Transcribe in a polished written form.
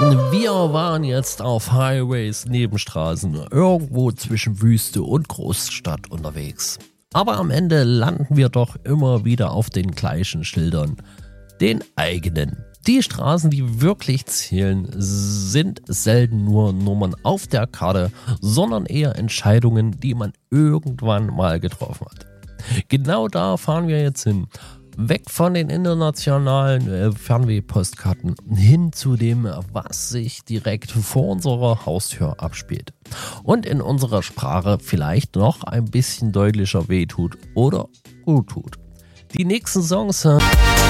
Wir waren jetzt auf Highways, Nebenstraßen, irgendwo zwischen Wüste und Großstadt unterwegs. Aber am Ende landen wir doch immer wieder auf den gleichen Schildern, den eigenen. Die Straßen, die wirklich zählen, sind selten nur Nummern auf der Karte, sondern eher Entscheidungen, die man irgendwann mal getroffen hat. Genau da fahren wir jetzt hin. Weg von den internationalen Fernweh-Postkarten hin zu dem, was sich direkt vor unserer Haustür abspielt. Und in unserer Sprache vielleicht noch ein bisschen deutlicher wehtut oder gut tut. Die nächsten Songs